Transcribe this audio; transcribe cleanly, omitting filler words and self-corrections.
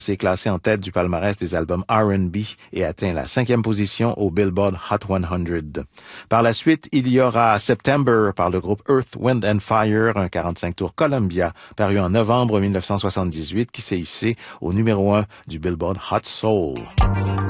s'est classé en tête du palmarès des albums R&B et atteint la 5e position au Billboard Hot 100. Par la suite, il y aura September par le groupe Earth, Wind and Fire, un 45 tours Columbia, paru en novembre 1978, qui s'est hissé au numéro 1 du Billboard Hot Soul.